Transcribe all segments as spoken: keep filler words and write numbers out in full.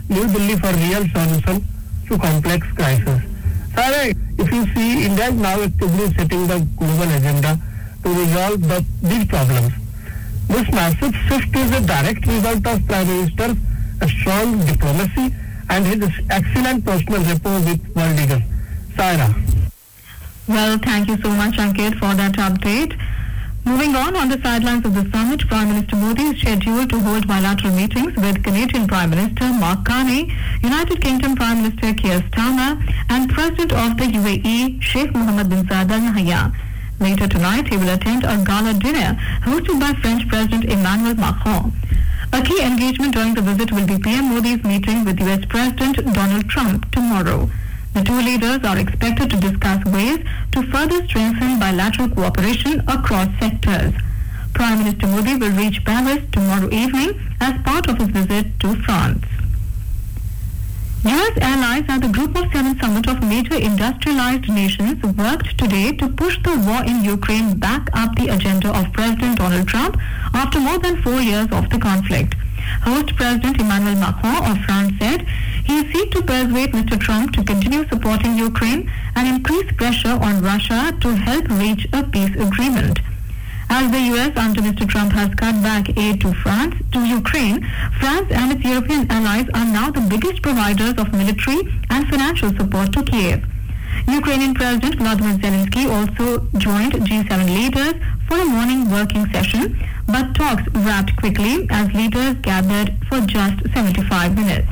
New Delhi for real solution to complex crisis. Sir, if you see, India is now actively setting the global agenda to resolve the big problems. This massive shift is a direct result of Prime Minister's strong diplomacy and his excellent personal rapport with world leaders. Saira. Well, thank you so much, Ankit, for that update. Moving on, on the sidelines of the summit, Prime Minister Modi is scheduled to hold bilateral meetings with Canadian Prime Minister Mark Carney, United Kingdom Prime Minister Keir Starmer, and President of the U A E, Sheikh Mohammed bin Zayed Al Nahyan. Later tonight, he will attend a gala dinner hosted by French President Emmanuel Macron. A key engagement during the visit will be P M Modi's meeting with U S President Donald Trump tomorrow. The two leaders are expected to discuss ways to further strengthen bilateral cooperation across sectors. Prime Minister Modi will reach Paris tomorrow evening as part of his visit to France. U S allies at the Group of Seven summit of major industrialized nations worked today to push the war in Ukraine back up the agenda of President Donald Trump after more than four years of the conflict. Host President Emmanuel Macron of France said he will seek to persuade Mister Trump to continue supporting Ukraine and increase pressure on Russia to help reach a peace agreement. As the U S under Mister Trump has cut back aid to France, to Ukraine, France and its European allies are now the biggest providers of military and financial support to Kiev. Ukrainian President Vladimir Zelensky also joined G seven leaders for a morning working session, but talks wrapped quickly as leaders gathered for just seventy-five minutes.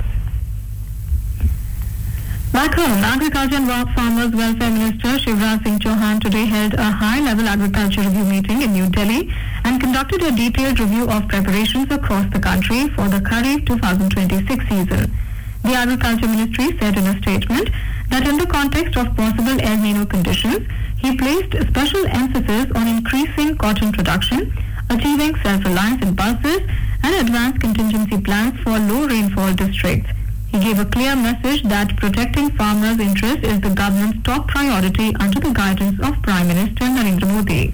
Back home, Agriculture and Farmers Welfare Minister Shivraj Singh Chauhan today held a high-level agriculture review meeting in New Delhi and conducted a detailed review of preparations across the country for the Kharif twenty twenty-six season. The Agriculture Ministry said in a statement that in the context of possible El Nino conditions, he placed special emphasis on increasing cotton production, achieving self-reliance in pulses, and advanced contingency plans for low rainfall districts. He gave a clear message that protecting farmers' interests is the government's top priority under the guidance of Prime Minister Narendra Modi.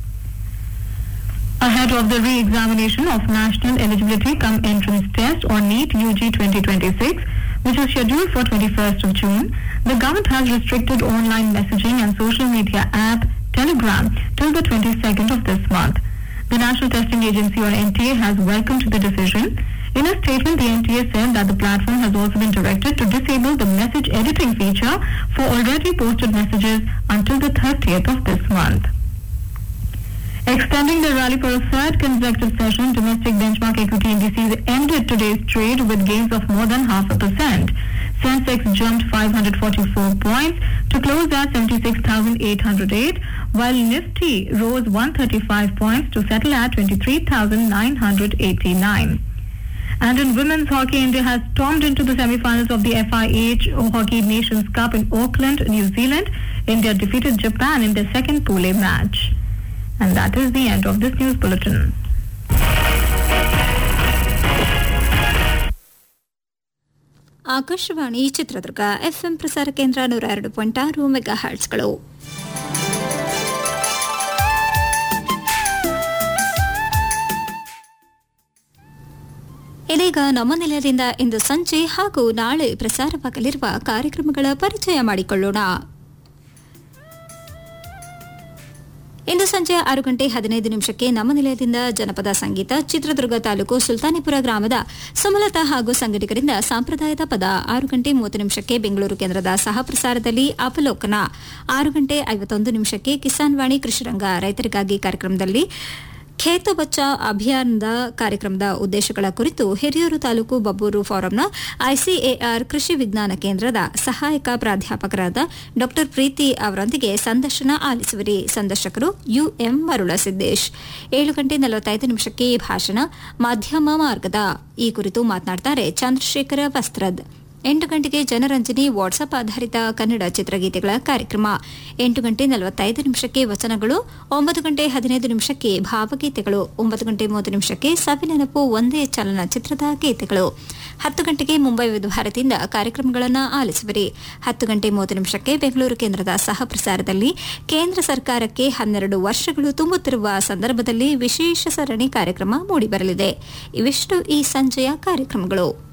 Ahead of the re-examination of National Eligibility Cum Entrance Test or NEET U G twenty twenty-six, which is scheduled for twenty-first of June, the government has restricted online messaging and social media app Telegram till the twenty-second of this month. The National Testing Agency or N T A has welcomed the decision. In a statement, the N T A said that the platform has also been directed to disable the message editing feature for already posted messages until the thirtieth of this month. Extending the rally for a third consecutive session, domestic benchmark equity indices ended today's trade with gains of more than half a percent. Sensex jumped five hundred forty-four points to close at seventy-six thousand eight hundred eight, while Nifty rose one hundred thirty-five points to settle at twenty-three thousand nine hundred eighty-nine. And in women's hockey, India has stormed into the semi-finals of the F I H Hockey Nations Cup in Auckland, New Zealand. India defeated Japan in their second Pool A match. And that is the end of this news bulletin. Akashvani Chitradurga FM ಪ್ರಸಾರ ಕೇಂದ್ರ ನೂರ ಎರಡು point ಆರು mega ಹರ್ಟ್ಸ್ಗಳು. ಇದೀಗ ನಮ್ಮ ನಿಲಯದಿಂದ ಇಂದು ಸಂಜೆ ಹಾಗೂ ನಾಳೆ ಪ್ರಸಾರವಾಗಲಿರುವ ಕಾರ್ಯಕ್ರಮಗಳ ಪರಿಚಯ ಮಾಡಿಕೊಳ್ಳೋಣ. ಇಂದು ಸಂಜೆ ಆರು ಗಂಟೆ ಹದಿನೈದು ನಿಮಿಷಕ್ಕೆ ನಮ್ಮ ನಿಲಯದಿಂದ ಜನಪದ ಸಂಗೀತ, ಚಿತ್ರದುರ್ಗ ತಾಲೂಕು ಸುಲ್ತಾನಿಪುರ ಗ್ರಾಮದ ಸುಮಲತಾ ಹಾಗೂ ಸಂಘಟಕರಿಂದ ಸಾಂಪ್ರದಾಯದ ಪದ. ಆರು ಗಂಟೆ ಮೂವತ್ತು ನಿಮಿಷಕ್ಕೆ ಬೆಂಗಳೂರು ಕೇಂದ್ರದ ಸಹ ಪ್ರಸಾರದಲ್ಲಿ ಅವಲೋಕನ. ಆರು ಗಂಟೆ ಐವತ್ತೊಂದು ನಿಮಿಷಕ್ಕೆ ಕಿಸಾನ್ ವಾಣಿ ಕೃಷಿರಂಗ ರೈತರಿಗಾಗಿ ಕಾರ್ಯಕ್ರಮದಲ್ಲಿ ಖೇತ ಬಚ್ಚಾ ಅಭಿಯಾನದ ಕಾರ್ಯಕ್ರಮದ ಉದ್ದೇಶಗಳ ಕುರಿತು ಹಿರಿಯೂರು ತಾಲೂಕು ಬಬ್ಬೂರು ಫಾರಂನ ಐಸಿಎಆರ್ ಕೃಷಿ ವಿಜ್ಞಾನ ಕೇಂದ್ರದ ಸಹಾಯಕ ಪ್ರಾಧ್ಯಾಪಕರಾದ ಡಾ ಪ್ರೀತಿ ಅವರೊಂದಿಗೆ ಸಂದರ್ಶನ ಆಲಿಸುವಿರಿ. ಸಂದರ್ಶಕರು ಯುಎಂ ಮರುಳಸಿದ್ದೇಶ್. ಏಳು ಗಂಟೆ ನಲವತ್ತೈದು ನಿಮಿಷಕ್ಕೆ ಭಾಷಣ ಮಾಧ್ಯಮ ಮಾರ್ಗದ ಈ ಕುರಿತು ಮಾತನಾಡುತ್ತಾರೆ ಚಂದ್ರಶೇಖರ ವಸ್ತ್ರದ್. ಎಂಟು ಗಂಟೆಗೆ ಜನರಂಜನಿ ವಾಟ್ಸ್ಆಪ್ ಆಧಾರಿತ ಕನ್ನಡ ಚಿತ್ರಗೀತೆಗಳ ಕಾರ್ಯಕ್ರಮ. ಎಂಟು ಗಂಟೆ ನಲವತ್ತೈದು ನಿಮಿಷಕ್ಕೆ ವಚನಗಳು. ಒಂಬತ್ತು ಗಂಟೆ ಹದಿನೈದು ನಿಮಿಷಕ್ಕೆ ಭಾವಗೀತೆಗಳು. ಒಂಬತ್ತು ಗಂಟೆ ಮೂವತ್ತು ನಿಮಿಷಕ್ಕೆ ಸವಿನೆನಪು ಒಂದೇ ಚಲನಚಿತ್ರದ ಗೀತೆಗಳು. ಹತ್ತು ಗಂಟೆಗೆ ಮುಂಬೈ ವಿವಿಧ ಭಾರತಿಯಿಂದ ಕಾರ್ಯಕ್ರಮಗಳನ್ನು ಆಲಿಸುವಿರಿ. ಹತ್ತು ಗಂಟೆ ಮೂವತ್ತು ನಿಮಿಷಕ್ಕೆ ಬೆಂಗಳೂರು ಕೇಂದ್ರದ ಸಹ ಪ್ರಸಾರದಲ್ಲಿ ಕೇಂದ್ರ ಸರ್ಕಾರಕ್ಕೆ ಹನ್ನೆರಡು ವರ್ಷಗಳು ತುಂಬುತ್ತಿರುವ ಸಂದರ್ಭದಲ್ಲಿ ವಿಶೇಷ ಸರಣಿ ಕಾರ್ಯಕ್ರಮ ಮೂಡಿಬರಲಿದೆ. ಇವಿಷ್ಟು ಈ ಸಂಜೆಯ ಕಾರ್ಯಕ್ರಮಗಳು.